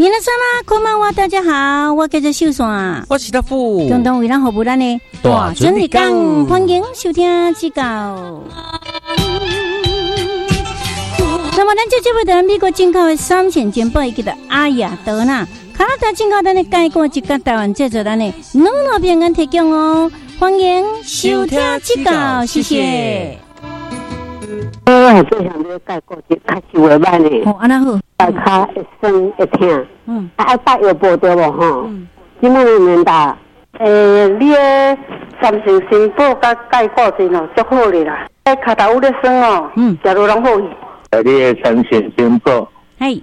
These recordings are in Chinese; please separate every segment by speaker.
Speaker 1: 你那什么？こんばんは，大家好，我叫做秀爽，
Speaker 2: 我是大富，
Speaker 1: 共同为咱服务咱的
Speaker 2: 大
Speaker 1: 准日讲，欢迎收听指教。那么，咱这节目的美国进口的3线煎包，伊叫做阿雅德纳，加拿大进口咱的介过一个台湾制作咱的两路平安提供哦，欢迎收听指教，谢谢。
Speaker 3: 我最想要介过一较受会歹呢。
Speaker 1: 哦，安那好。
Speaker 3: 脚会酸会痛。爱带药补对无吼？即满年代，你的三成新补甲介过真哦，足好哩啦。脚头有咧酸哦，食落拢好去。
Speaker 4: 你的三成新补，
Speaker 1: 嘿，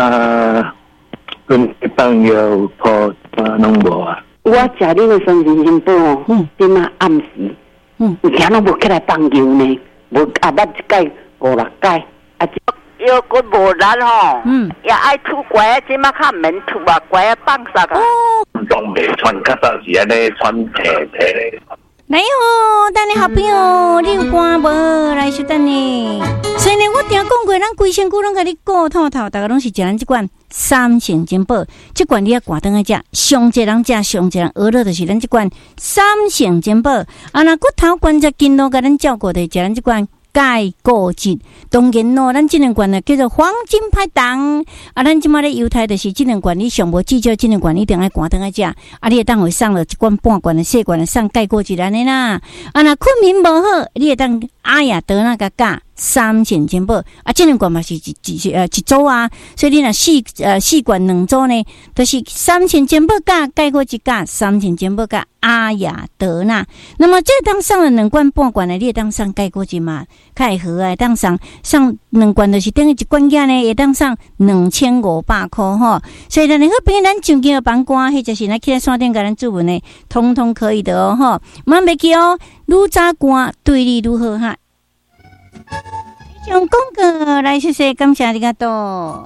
Speaker 4: 跟朋友破拢无啊。
Speaker 3: 我食你的三成新补哦，即满暗时，有听拢无起来放油呢，无啊捌一届5、6届，啊。
Speaker 5: 又个无力吼，也爱吐怪，即马较免吐啊，怪放啥个？
Speaker 4: 拢未穿，较早是安尼穿皮皮。
Speaker 1: 来哦，等你好朋友，你有歌无？来收等你。所以呢，我听讲过，咱规身躯拢甲你顾透透，大家拢是食咱这款3线煎包，这款你要挂灯来食，上一人食，上一人娱乐就是咱这款3线煎包。啊，那骨头关节筋络甲咱照顾的，食咱这款。钙固质，当然咯，咱这两罐呢叫做黄金拍档。啊，咱即马咧犹太就是这两罐，你上无至少这两罐一定爱关灯来食。啊，你会当会送了一罐半罐的细罐的送钙固质安尼啦。啊，那困眠无好，你会当阿雅德那个加3线煎包。啊，这两罐嘛是一组啊，所以你若四罐2组呢，都是3线煎包加钙固质加3线煎包加阿雅德纳。那么这当送了2罐半罐的，你会当送钙固质嘛？较会好啊，当送2罐就是等于一罐价呢，会当送2500块吼。所以咱好朋友，咱上京的房官，或者是咱去山顶甲咱注文呢，通通可以的哦吼。莫袂记哦，愈早官对你愈好哈。上广告来，谢谢，感谢ありがとう。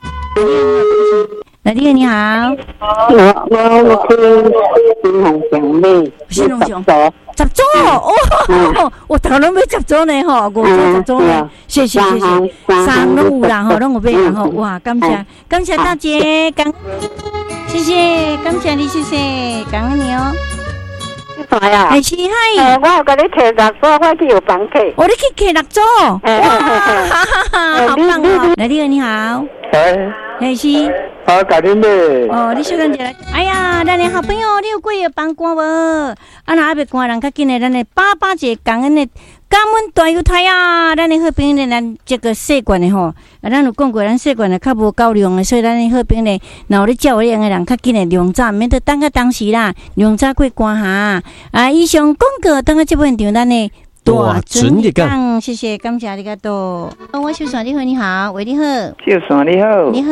Speaker 1: 来，你好。
Speaker 3: 我听新红奖妹，
Speaker 1: 新红奖10组哦，我头拢要10组呢吼，5组10组呢，谢谢，3拢有啦吼，拢有买啦吼，哇，感谢大姐，谢谢，感谢你，谢谢，感恩你哦。
Speaker 3: 啥呀？
Speaker 1: 还是嗨，
Speaker 3: 我有甲你摕6组，我去有房客。
Speaker 1: 我你去摕6组，哇，好棒哦！来，你好。还是。
Speaker 4: 好，甲你买。
Speaker 1: 哦，你小干一下。哎呀，咱的好朋友，你有过要帮关无？啊，那还袂关人较紧的，咱的爸节感恩的感恩大犹太啊！咱的好朋友呢，咱这个细罐的吼，啊，咱有讲过，咱细罐的较无够量的，所以咱的好朋友呢，若有咧照顾的人较紧的量早，免得等到当时啦，量早过关哈。啊，以上广告等下这部现场，咱的。大准日讲，谢谢，感谢你个多。我秀爽你好，你好，喂，你好，
Speaker 6: 秀爽你好，
Speaker 1: 你好，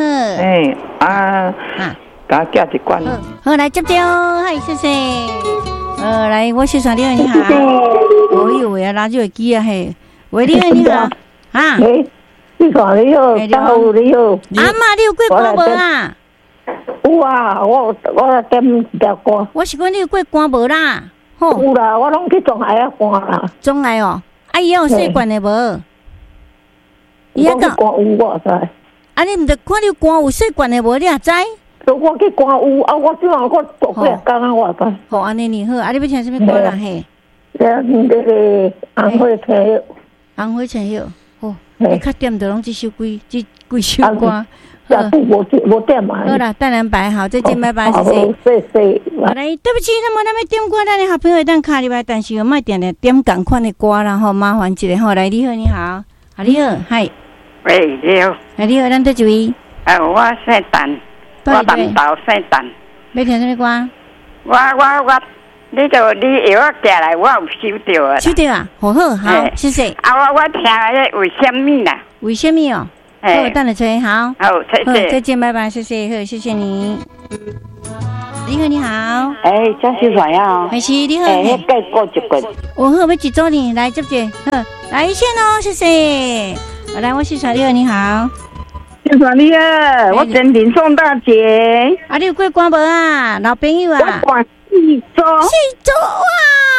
Speaker 6: 甲寄一罐，
Speaker 1: 好来接掉，嗨，谢谢。来，我秀爽你好，你好，哎呦喂，拉住机啊嘿，喂，你好，你好，啊，
Speaker 3: 秀爽你好，大好你好，
Speaker 1: 阿妈你有过关无啊？
Speaker 3: 有啊，我点一条歌，
Speaker 1: 我是讲你有过关无啦？
Speaker 3: 有啦，我拢去中海啊关啦。
Speaker 1: 中海哦，伊有细罐的无？
Speaker 3: 伊遐个关有我知。
Speaker 1: 啊，你毋得看你关有细罐的无？你也知？
Speaker 3: 我去关有啊，我即晚我做几日工啊，我知。
Speaker 1: 好，安尼你好，啊，你要听什么歌啦？嘿，
Speaker 3: 那个红花青叶。
Speaker 1: 红花青叶，哦，你较点着拢这几首歌。
Speaker 3: 无点嘛。
Speaker 1: 好啦，淡蓝白好，再见，拜拜，谢谢。好来，对不起，那么咱们点歌，咱的好朋友等卡入来，但是我卖点点同款的歌啦，吼，麻烦一下吼。来，你好，你好，你好，嗨，
Speaker 5: 喂，你好，
Speaker 1: 你好，咱对一位。
Speaker 5: 我姓陈，我南投姓陈。
Speaker 1: 要听什么歌？
Speaker 5: 我，你药我寄来，我有收到啊。
Speaker 1: 收到啊，好，谢谢。
Speaker 5: 我听个为什么啦？
Speaker 1: 为什么哦？好，等下吹，好，
Speaker 5: 谢谢，
Speaker 1: 再见，拜拜，谢谢，好，谢谢你。你好，你好，
Speaker 3: 张秀爽呀，
Speaker 1: 还是你好，
Speaker 3: 再过一个，
Speaker 1: 我好要几组呢？来接接，好，来先哦，谢谢。来，我是小丽，你好，
Speaker 3: 秀爽你好，我真灵宋大姐，
Speaker 1: 你有过关无啊？老朋友啊，
Speaker 3: 我关4组，
Speaker 1: 哇！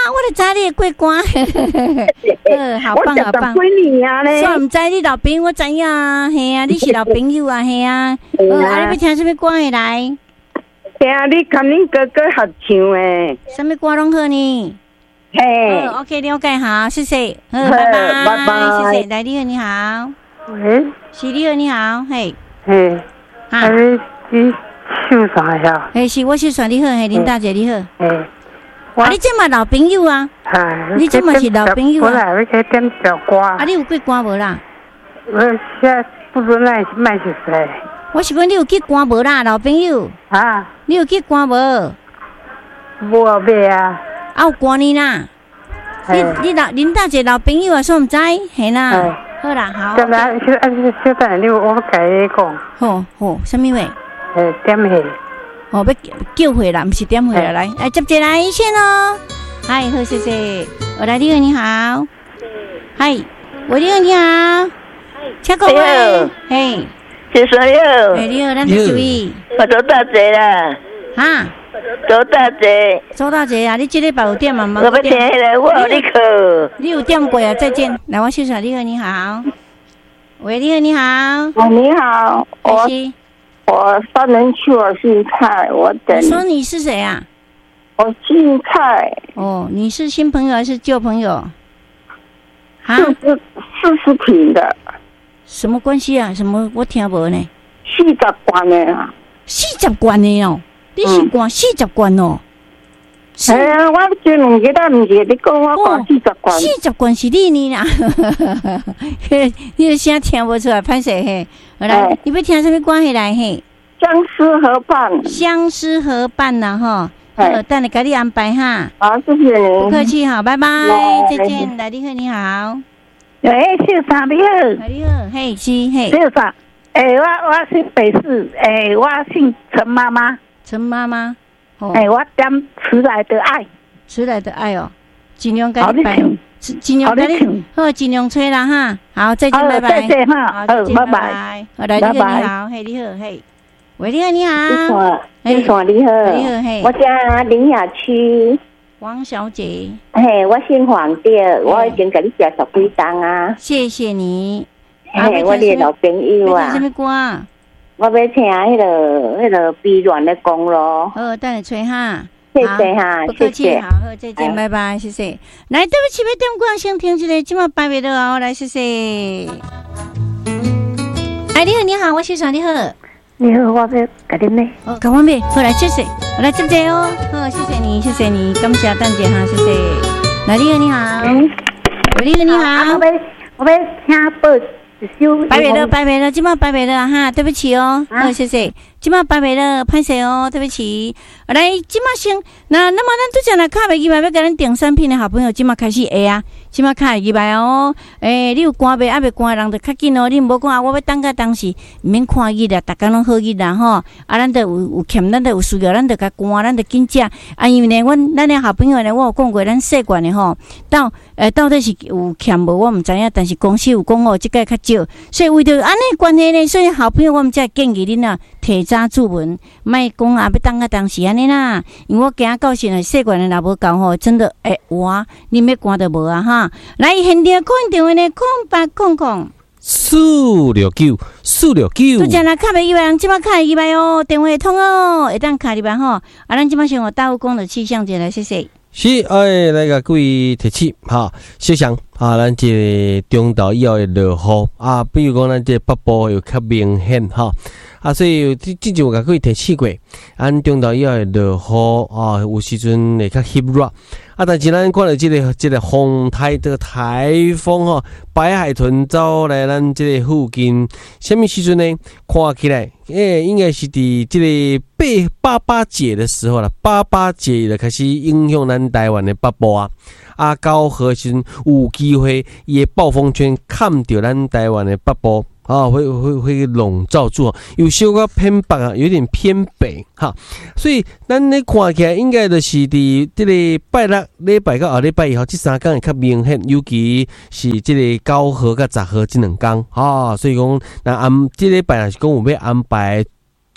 Speaker 1: 我就知你会过关。好棒好棒！
Speaker 2: 我10几年啊咧，
Speaker 1: 所以唔知你老朋友我知影啊，系啊，你是老朋友啊，系啊。你要听什么歌会来？
Speaker 2: 听你跟恁哥哥合唱诶。
Speaker 1: 什么歌拢好呢？
Speaker 2: 嘿
Speaker 1: ，OK， 了解好，谢谢，拜拜，拜拜，谢谢，来，你好，你好，
Speaker 3: 喂，
Speaker 1: 是你好，你好，嘿，
Speaker 3: 嘿，你秀啥呀？
Speaker 1: 嘿，是我是算你好，嘿，林大姐你好，你这嘛老朋友啊？你这嘛是老朋友啊？
Speaker 3: 我来要去点条歌。
Speaker 1: 你有过歌无啦？
Speaker 3: 我现在不知那卖是谁？
Speaker 1: 我是讲你有去歌无啦，老朋友？你有去歌无？
Speaker 3: 无袂啊。
Speaker 1: 有歌呢啦。你林大姐老朋友啊，说唔知，系啦。好啦，好。
Speaker 3: 现在你我甲你讲。
Speaker 1: 好，什么话？
Speaker 3: 点戏。
Speaker 1: 要叫回啦，不是点回来，来接接来先哦。嗨，好，谢谢。我来，你好，你好。嗨，我你好，你好。请各位，嘿，
Speaker 5: 先生你好。
Speaker 1: 你好，咱在注意。
Speaker 5: 我周大姐啦。
Speaker 1: 哈？
Speaker 5: 周大姐。
Speaker 1: 周大姐啊，你这礼拜有点吗？
Speaker 5: 我要听迄个，我有你课。
Speaker 1: 你有点过啊？再见。来，我秀爽，你好，你好。喂，你好，你好。
Speaker 2: 你好，我三人去，我姓蔡，我等。
Speaker 1: 你说你是谁啊？
Speaker 2: 我姓蔡。
Speaker 1: 哦，你是新朋友还是旧朋友？
Speaker 2: 啊，40平的。
Speaker 1: 什么关系啊？什么我听无呢
Speaker 2: ？40关的啊。
Speaker 1: 40关的哦，你是关40关哦。
Speaker 2: 哎呀，我前2个月唔记得你讲我关40关。
Speaker 1: 40关是你呢啦，你的声听不出来，歹势嘿。来，你要听什么歌系来嘿？
Speaker 2: 相思河畔。
Speaker 1: 相思河畔呐哈，等你给你安排哈。
Speaker 2: 好，谢谢你。
Speaker 1: 不客气，好，拜拜，再见。来，你好，你好。
Speaker 2: 喂，秀莎你好。
Speaker 1: 你好，嘿，是嘿。
Speaker 2: 秀莎，我姓北市，我姓陈妈妈。
Speaker 1: 陈妈妈。
Speaker 2: 我点迟来的爱，
Speaker 1: 迟来的爱哦，尽量给你摆，尽量给你，好，尽量吹啦哈，好，再见，拜拜，
Speaker 2: 谢谢哈，
Speaker 1: 好，拜拜，好，来，你好，嘿，你好，嘿，喂，你好，你好，
Speaker 2: 你好，你好，
Speaker 1: 嘿，
Speaker 2: 我叫林雅区，
Speaker 1: 王小姐，
Speaker 2: 嘿，我姓黄的，我已经给你介绍几张啊，
Speaker 1: 谢谢你，
Speaker 2: 嘿，我的老朋友啊，
Speaker 1: 什么歌啊？
Speaker 2: 我要听迄个悲恋的公路。
Speaker 1: 好，等你吹哈。
Speaker 2: 谢谢哈，
Speaker 1: 不客气，好，再见，拜拜，谢谢。来，对不起，要点歌，先停一下，今晚8月6号，来，谢谢。哎，你好，你好，我秀爽，你好。
Speaker 3: 你好，我要改点呢。
Speaker 1: 哦，搞完没？好，来，谢谢，我来接接哦。好，谢谢你，谢谢你，感谢蛋姐哈，谢谢。来，你好，你好。你好，你好。
Speaker 2: 我要听报。
Speaker 1: 8月6号，今晚8月6号哈，对不起哦，好，谢谢。今晚8月6号，拍摄哦，对不起。来，今晚先，那么咱拄则来卡袂记来要甲咱订产品的好朋友，今晚开始会啊，今晚卡会记来哦。你有赶袂，未赶的人就较紧哦。你唔好讲啊，我要等到当时，唔免看伊啦，大家拢好伊啦吼。咱就有欠，咱就有需要，咱就甲赶，咱就紧食。因为呢，咱的好朋友呢，我有讲过，咱习惯的吼，到底是有欠无，我唔知影，但是公司有讲哦，即个较少，所以为着安尼关系呢，所以好朋友我们才建议恁啊，提早注文，莫讲啊，要等到当时安尼啦。因为我惊到时呢，习惯的若无够吼，真的哇，你要赶就无啊哈。来，现场可电话呢，0800-469-469。拄则来卡袂入来，人即摆卡会入来哦，电话通哦，会当卡入来吼。咱即摆先互大武公的气象节来，谢谢。
Speaker 7: 是，来个各位提醒哈，小想咱这中昼以后会落雨比如讲咱这北部又较明显哈所以之前有甲各位提醒过，咱中昼以后会落雨有时阵会较翕热但是咱看到这个风台的台风白海豚走来咱这个附近，什么时阵呢？看起来应该是伫这个88节的时候啦，88节就开始影响咱台湾的北部到何时有机会伊的暴风圈看到咱台湾的北部会笼罩住有小可偏北有点偏北所以咱咧看起来应该就是伫这个拜六礼拜到后礼拜以后这3天会较明显，尤其是这个9号甲10号这2天所以讲那这礼拜是讲有要安排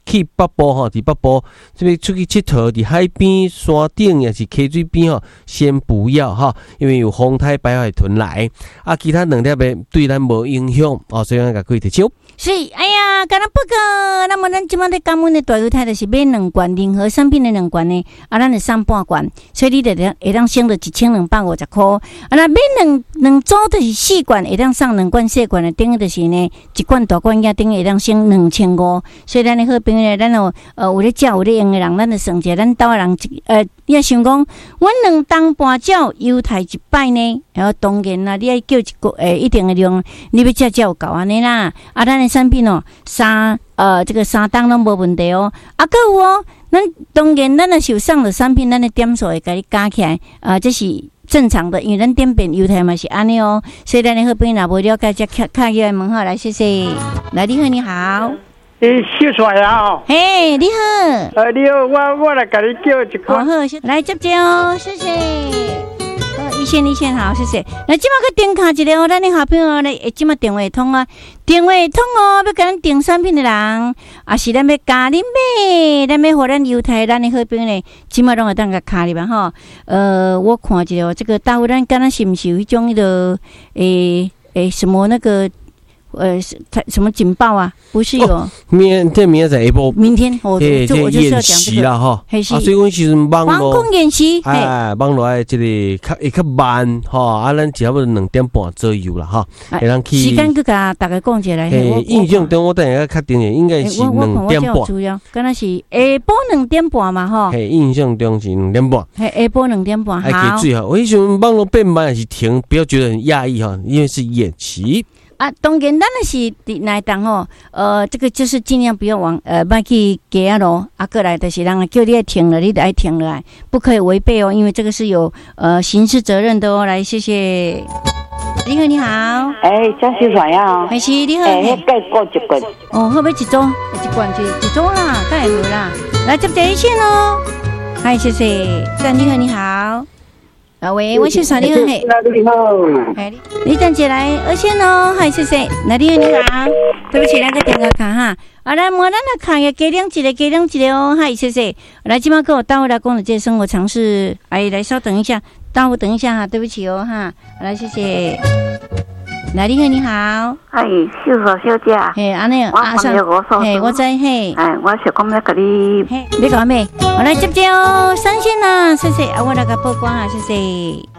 Speaker 7: 去北部吼，伫北部这边出去佚佗，伫海边、山顶也是溪水边吼，先不要哈，因为有风台白海豚来啊，其他两粒的对咱无影响哦，所以咱甲可以提手。
Speaker 1: 是，哎呀，敢若不过，那么咱即摆咧感恩的大犹太就是买2罐任何产品的2罐呢，啊，咱会送半罐，所以你就会当省到1250块。啊，那买两组就是4罐，会当送2罐小罐的，等于就是呢1罐大罐也等于会当省2500。所以咱的好朋友，咱有咧食有咧用的人，咱就算者，咱兜的人你也想讲，阮2当半鸟犹太1摆呢，然后当然啦，你要叫一个一定的量，你要食才有够安尼啦。啊，咱的产品哦，这个3当拢无问题哦。啊，搁有哦，咱当然咱若是有送的产品，咱的点数会甲你加起来，这是正常的，因为咱点变犹太嘛是安尼哦。所以咱的好朋友若无了解，则敲入来问好，来谢谢。来，你好，你好。
Speaker 8: 小帅啊！
Speaker 1: 嘿，你好。
Speaker 8: 你好，我来给你叫一个。
Speaker 1: 好，来接哦，谢谢。一线好，谢谢。来，即马去电卡一个哦，咱的好朋友来，即马电话通啊，哦，要甲咱订产品的人，啊是咱要加恁买，咱要互咱犹太咱的好朋友呢，即马拢会当甲卡里吧吼。我看一下，这个大陆咱敢若是毋是有迄种什么那个。什么警报啊？不是有
Speaker 7: 明天在下晡，
Speaker 1: 明天我就是要讲这个
Speaker 7: 啦哈。
Speaker 1: 所
Speaker 7: 以阮时阵网络
Speaker 1: 防空演习，
Speaker 7: 网络的这个会较慢吼，啊，咱差不多2点半左右啦哈，会当去。
Speaker 1: 时间佮大家讲一下来。
Speaker 7: 印象中我等下确定的应该是2点半。
Speaker 1: 敢若是下晡2点半嘛吼。
Speaker 7: 印象中是2点半。
Speaker 1: 下晡2点半。
Speaker 7: 好。最好，我迄时阵网络变慢还是停，不要觉得很讶异哈，因为是演习。
Speaker 1: 啊，当然，咱是伫内档吼，这个就是尽量不要莫去加咯。啊，过来就是人叫你爱停了，你得爱停了，不可以违背哦，因为这个是有刑事责任的哦。来，谢谢。你好，你好。
Speaker 3: 张小帅啊。
Speaker 1: 是你好。
Speaker 3: 再过1罐。
Speaker 1: 哦，好，要1组，1罐就1组啦，太好啦。来接一线哦。嗨，谢谢。你好，你好。喂，我是啥？你好，
Speaker 3: 你好，
Speaker 1: 你等起来，2线哦，嗨，谢谢。那你好，你好，对不起，那个电话卡哈。啊，来，咱来卡也加两一个哦，嗨，谢谢。来，今晚跟我大伙来讲的这生活常识，来稍等一下，大伙等一下哈，对不起哦哈。来，谢谢。来，你好，你好。
Speaker 3: 小嫂小姐。
Speaker 1: 安尼，我知
Speaker 3: 我想讲要给你。
Speaker 1: 你讲咩？我来接哦，3线啦，谢谢。我来个曝光啊，谢谢。